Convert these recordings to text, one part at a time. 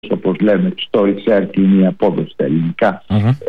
όπως λέμε, στο research είναι η απόδοση στα ελληνικά,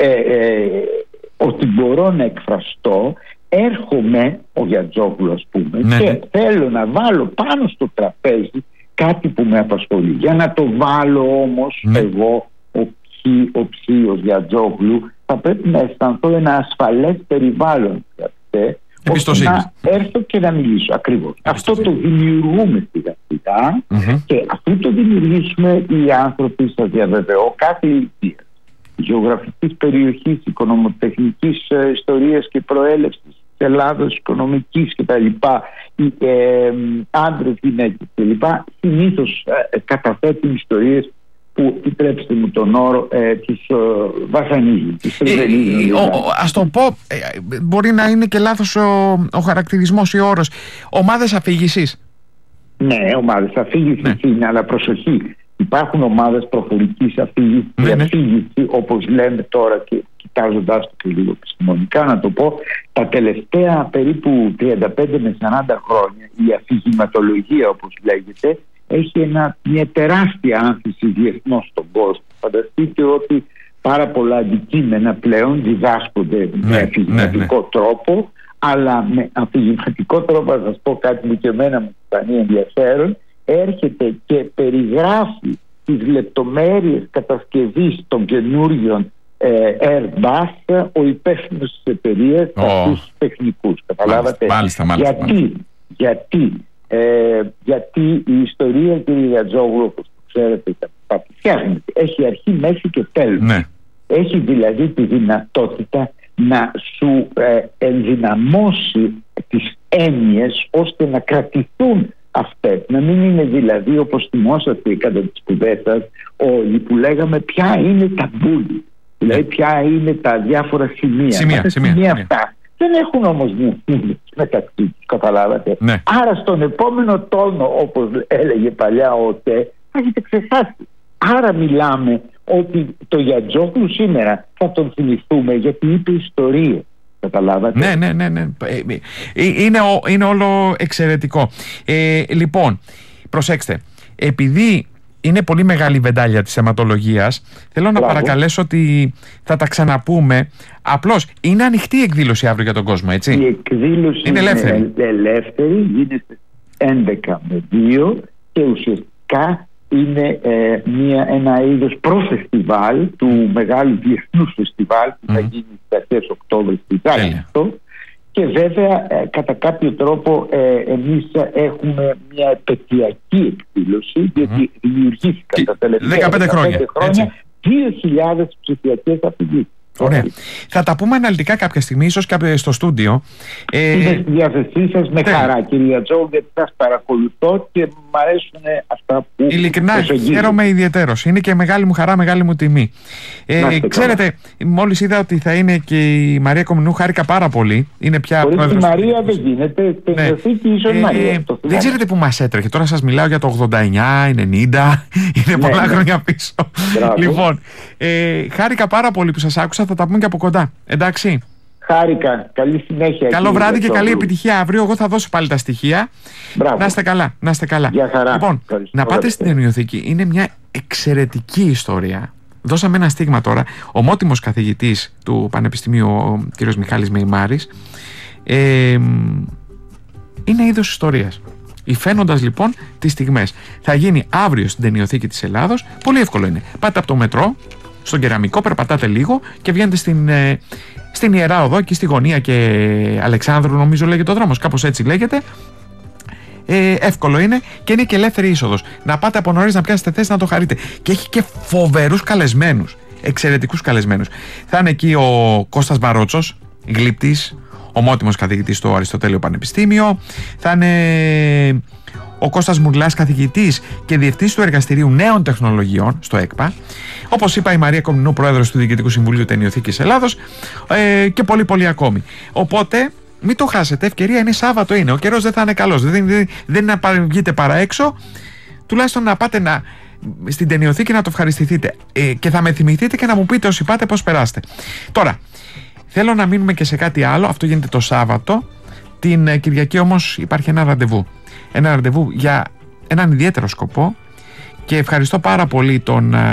ότι μπορώ να εκφραστώ, έρχομαι ο Γιατζόγλου, ας πούμε, και θέλω να βάλω πάνω στο τραπέζι κάτι που με απασχολεί. Για να το βάλω όμως εγώ, ο ψίος Γιατζόγλου, θα πρέπει να αισθανθώ ένα ασφαλές περιβάλλον, ώστε να έρθω και να μιλήσω. Ακριβώς. Αυτό το δημιουργούμε σιγά σιγά, και αφού το δημιουργήσουμε, οι άνθρωποι, σας διαβεβαιώ, κάθε ηλικία, γεωγραφικής περιοχής, οικονομοτεχνικής ιστορίας και προέλευσης της Ελλάδος, οικονομικής κτλ., άντρες, γυναίκες κλπ., συνήθως καταθέτουν ιστορίες που, επιτρέψτε μου τον όρο, τις βασανίζουν, τις τρεβελίζουν. Ας το πω, μπορεί να είναι και λάθος ο χαρακτηρισμός ή ο όρος, ομάδες αφήγησης. Ναι, ομάδες αφήγησης είναι, αλλά προσοχή. Υπάρχουν ομάδες προφορικής αφήγησης, αφήγηση, όπως λέμε τώρα, και κοιτάζοντας το και λίγο επιστημονικά να το πω, τα τελευταία περίπου 35 με 40 χρόνια η αφηγηματολογία, όπως λέγεται, έχει μια τεράστια άνθηση διεθνώς στον κόσμο. Φανταστείτε ότι πάρα πολλά αντικείμενα πλέον διδάσκονται με αφηγηματικό τρόπο, αλλά με αφηγηματικό τρόπο, θα σας πω κάτι που και εμένα μου φανεί ενδιαφέρον, έρχεται και περιγράφει τις λεπτομέρειες κατασκευής των καινούριων Airbus ο υπεύθυνος της εταιρείας, τους τεχνικούς. Καταλάβατε? Γιατί η ιστορία, κύριε Γιατζόγλου, όπως το ξέρετε, φτιάχνεται. Έχει αρχή, μέση και τέλος. Έχει δηλαδή τη δυνατότητα να σου ενδυναμώσει τις έννοιες ώστε να κρατηθούν αυτές. Να μην είναι δηλαδή, όπως θυμόσαστε κατά τις σπουδές σας όλοι, που λέγαμε ποια είναι τα μπούλη. Δηλαδή ποια είναι τα διάφορα σημεία αυτά. Δεν έχουν όμως διευθύνει μεταξύ τους, καταλάβατε. Άρα στον επόμενο τόνο, όπως έλεγε παλιά ο ΤΕ, θα έχετε ξεχάσει. Άρα μιλάμε ότι το Γιατζόγλου σήμερα θα τον θυμηθούμε γιατί είπε ιστορία. Καταλάβατε. Ναι. Είναι όλο εξαιρετικό. Λοιπόν, προσέξτε, επειδή είναι πολύ μεγάλη η βεντάλια της αιματολογίας, θέλω να παρακαλέσω ότι θα τα ξαναπούμε. Απλώς είναι ανοιχτή η εκδήλωση αύριο για τον κόσμο, έτσι? Η εκδήλωση είναι ελεύθερη, γίνεται 11 με 2 και ουσιαστικά είναι ένα είδος προφεστιβάλ του μεγάλου διεθνούς φεστιβάλ που θα γίνει στις αρχές Οκτώβρη στη Ζάκυνθο. Και βέβαια κατά κάποιο τρόπο εμείς έχουμε μια επαιτειακή εκδήλωση, διότι δημιουργήθηκαν τα τελευταία 15 χρόνια 2.000 ψηφιακές αφηγήσεις. Ωραία. Θα τα πούμε αναλυτικά κάποια στιγμή, ίσως και στο στούντιο. Είμαι στη διάθεσή σας με χαρά, κύριε Γιατζόγλου, γιατί σας παρακολουθώ και μου αρέσουν αυτά που. Ειλικρινά χαίρομαι ιδιαιτέρως. Είναι και μεγάλη μου χαρά, μεγάλη μου τιμή. Ξέρετε, μόλις είδα ότι θα είναι και η Μαρία Κομνηνού, χάρηκα πάρα πολύ. Είναι πια πρόεδρος. Χωρίς τη Μαρία δεν γίνεται. Δεν ξέρετε που μας έτρεχε. Τώρα σας μιλάω για το 89, 90. Είναι πολλά χρόνια πίσω. Λοιπόν, χάρηκα πάρα πολύ που σας άκουσα. Θα τα πούμε και από κοντά. Εντάξει. Χάρηκα. Καλή συνέχεια. Καλό βράδυ και καλή επιτυχία αύριο. Εγώ θα δώσω πάλι τα στοιχεία. Να είστε καλά. Να είστε καλά. Για χαρά. Λοιπόν, να πάτε στην Ταινιοθήκη. Είναι μια εξαιρετική ιστορία. Δώσαμε ένα στίγμα τώρα. Ο ομότιμος καθηγητής του Πανεπιστημίου, ο κ. Μιχάλης Μεϊμάρης, είναι είδος ιστορίας. Υφαίνοντας λοιπόν τις στιγμές. Θα γίνει αύριο στην Ταινιοθήκη της Ελλάδος. Πολύ εύκολο είναι. Πάτε από το μετρό στον Κεραμικό, περπατάτε λίγο και βγαίνετε στην Ιερά Οδό, και στη γωνία και Αλεξάνδρου, νομίζω λέγεται ο δρόμος, κάπως έτσι λέγεται. Εύκολο είναι και είναι και ελεύθερη είσοδος. Να πάτε από νωρίς να πιάσετε θέση να το χαρείτε. Και έχει και φοβερούς καλεσμένους, εξαιρετικούς καλεσμένους. Θα είναι εκεί ο Κώστας Μαρότσος, γλύπτης, ομότιμος καθηγητής στο Αριστοτέλειο Πανεπιστήμιο. Θα είναι ο Κώστας Μουρλάς, καθηγητής και διευθυντής του Εργαστηρίου Νέων Τεχνολογιών στο ΕΚΠΑ. Όπως είπα, η Μαρία Κομνηνού, πρόεδρος του Διοικητικού Συμβουλίου Ταινιοθήκης Ελλάδος, και πολλοί ακόμη. Οπότε μην το χάσετε, ευκαιρία είναι, Σάββατο είναι, ο καιρός δεν θα είναι καλός, δεν είναι να βγείτε παρά έξω, τουλάχιστον να πάτε στην Ταινιοθήκη να το ευχαριστηθείτε, και θα με θυμηθείτε και να μου πείτε όσοι πάτε πώς περάστε. Τώρα, θέλω να μείνουμε και σε κάτι άλλο. Αυτό γίνεται το Σάββατο. Την Κυριακή όμως υπάρχει ένα ραντεβού για έναν ιδιαίτερο σκοπό, και ευχαριστώ πάρα πολύ τον